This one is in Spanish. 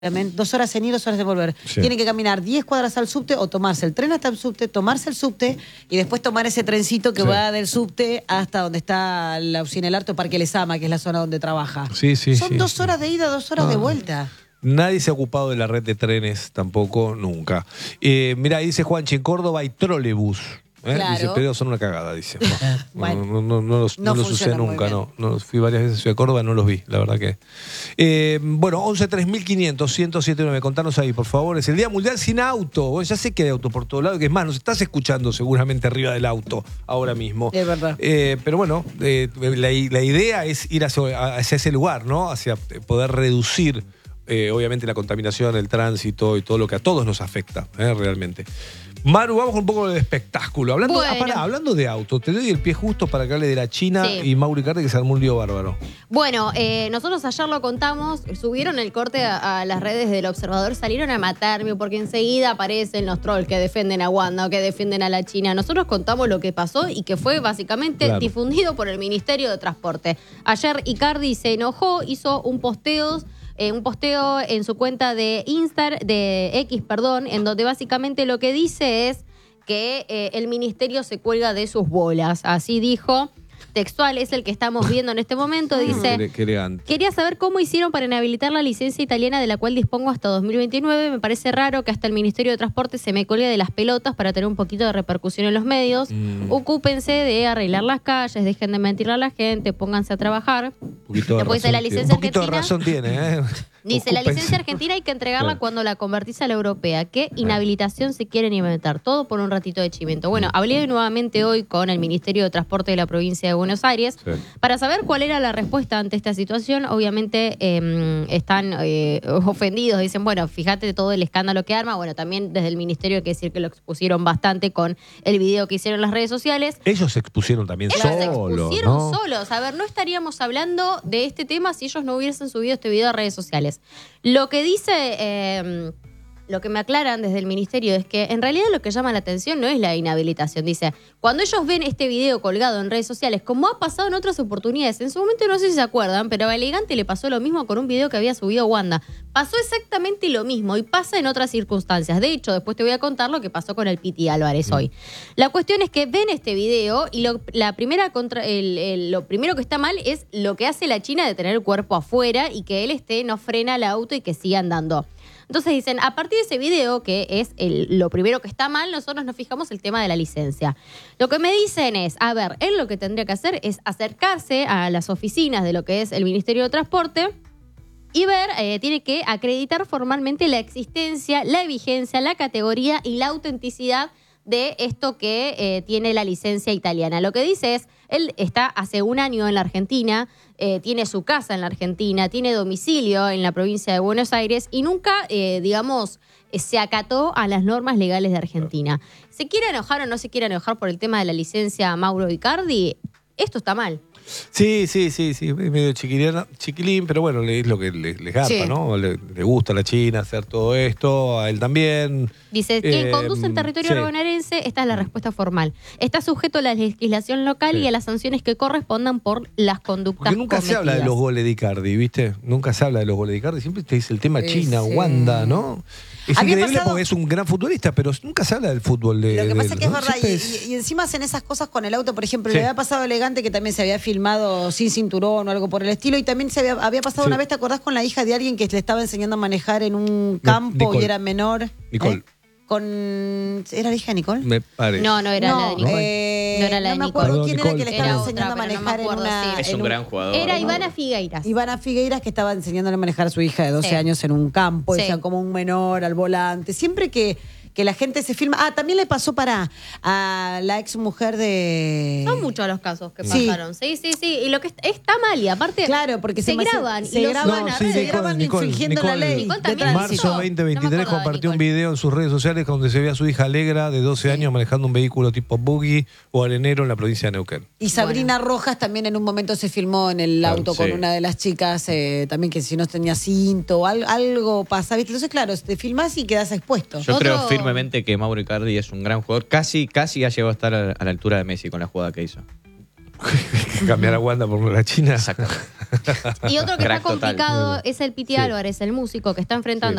2 horas en ir, 2 horas en volver. Sí. Tienen que caminar 10 cuadras al subte o tomarse el tren hasta el subte, tomarse el subte y después tomar ese trencito que va del subte hasta donde está la usina El Arto, Parque Lezama, que es la zona donde trabaja. Sí, sí, Son sí. 2 horas de ida, 2 horas de vuelta. Nadie se ha ocupado de la red de trenes tampoco, nunca. Mira, ahí dice Juanchi, en Córdoba hay trolebús. Claro. Dice, pero son una cagada, dice. Bueno, no los usé nunca, no. Fui varias veces a Ciudad de Córdoba, no los vi, la verdad que. Bueno, 11-3500-1079, contanos ahí, por favor. Es el Día Mundial sin auto. Bueno, ya sé que hay auto por todos lados, que es más, nos estás escuchando seguramente arriba del auto ahora mismo. Es verdad. Pero bueno, la idea es ir hacia ese lugar, ¿no? Hacia poder reducir, obviamente, la contaminación, el tránsito y todo lo que a todos nos afecta, realmente. Maru, vamos con un poco de espectáculo. Hablando de auto, te doy el pie justo para que hable de la China y Mauro Icardi, que se armó un lío bárbaro. Bueno, nosotros ayer lo contamos, subieron el corte a las redes del Observador, salieron a matarme porque enseguida aparecen los trolls que defienden a Wanda o que defienden a la China. Nosotros contamos lo que pasó y que fue básicamente difundido por el Ministerio de Transporte. Ayer Icardi se enojó, hizo un posteo en su cuenta de X, en donde básicamente lo que dice es que el ministerio se cuelga de sus bolas. Así dijo, textual, es el que estamos viendo en este momento. Dice, quería saber cómo hicieron para inhabilitar la licencia italiana de la cual dispongo hasta 2029. Me parece raro que hasta el Ministerio de Transporte se me cuelgue de las pelotas para tener un poquito de repercusión en los medios. Ocúpense de arreglar las calles, dejen de mentirle a la gente, pónganse a trabajar. Después de la licencia argentina. Un poquito de razón tiene, ¿eh? Dice, la licencia argentina hay que entregarla cuando la convertís a la europea. ¿Qué inhabilitación se quieren inventar? Todo por un ratito de chimento. Bueno, hablé nuevamente hoy con el Ministerio de Transporte de la provincia de Buenos Aires para saber cuál era la respuesta ante esta situación. Obviamente están ofendidos. Dicen, bueno, fíjate todo el escándalo que arma. Bueno, también desde el Ministerio hay que decir que lo expusieron bastante con el video que hicieron en las redes sociales. Ellos se expusieron también solos. Ellos se expusieron solos. A ver, no estaríamos hablando de este tema si ellos no hubiesen subido este video a redes sociales. Lo que dice, lo que me aclaran desde el ministerio es que en realidad lo que llama la atención no es la inhabilitación. Dice, cuando ellos ven este video colgado en redes sociales, como ha pasado en otras oportunidades, en su momento no sé si se acuerdan, pero a Elegante le pasó lo mismo con un video que había subido Wanda. Pasó exactamente lo mismo y pasa en otras circunstancias. De hecho, después te voy a contar lo que pasó con el Piti Álvarez hoy. La cuestión es que ven este video y lo primero que está mal es lo que hace la China de tener el cuerpo afuera y que él no frena el auto y que siga andando. Entonces dicen, a partir de ese video, que es lo primero que está mal, nosotros nos fijamos el tema de la licencia. Lo que me dicen es, a ver, él lo que tendría que hacer es acercarse a las oficinas de lo que es el Ministerio de Transporte y ver, tiene que acreditar formalmente la existencia, la vigencia, la categoría y la autenticidad de esto que tiene la licencia italiana. Lo que dice es, él está hace 1 año en la Argentina, tiene su casa en la Argentina, tiene domicilio en la provincia de Buenos Aires y nunca, se acató a las normas legales de Argentina. ¿Se quiere enojar o no se quiere enojar por el tema de la licencia Mauro Icardi? Esto está mal. Sí, medio chiquilín, pero bueno, es lo que les garpa, ¿no? Le gusta a la China hacer todo esto, a él también. Dice, quien conduce en territorio bonaerense, esta es la respuesta formal. Está sujeto a la legislación local y a las sanciones que correspondan por las conductas Porque nunca cometidas. se habla de los goles de Icardi, ¿viste? Nunca se habla de los goles de Icardi, siempre te dice el tema China, Wanda, ¿no? Es increíble porque es un gran futbolista, pero nunca se habla del fútbol de... Lo que pasa es que es verdad, siempre y encima hacen esas cosas con el auto. Por ejemplo, le había pasado a Elegante que también se había filmado sin cinturón o algo por el estilo, y también se había pasado una vez, ¿te acordás? Con la hija de alguien que le estaba enseñando a manejar en un campo y era menor. Nicole. ¿Era la hija de Nicole? No era la de Nicole. No era la de No me Nicole. acuerdo quién era que le estaba Era enseñando otra, a pero no manejar me acuerdo, en una... Es un gran jugador. Era Ivana Figueiras. Ivana Figueiras, que estaba enseñándole a manejar a su hija de 12 años en un campo, decían como un menor al volante. Siempre que la gente se filma... también le pasó a la ex mujer de... Son muchos los casos que pasaron. Sí. Y lo que está mal, y aparte porque se graban. Se graban infringiendo la ley. En marzo 2023 compartió un video en sus redes sociales donde se ve a su hija Alegra, de 12 años, manejando un vehículo tipo buggy o arenero en la provincia de Neuquén. Y Sabrina Rojas también en un momento se filmó en el auto con una de las chicas, también que si no tenía cinto, algo pasa, ¿viste? Entonces, claro, te filmás y quedás expuesto. Yo creo firmemente que Mauro Icardi es un gran jugador. Casi ha llegado a estar a la altura de Messi con la jugada que hizo. Cambiar a Wanda por la China. Exacto. Y otro que Crack está total. complicado es el Piti Sí. Álvarez, el músico que está enfrentando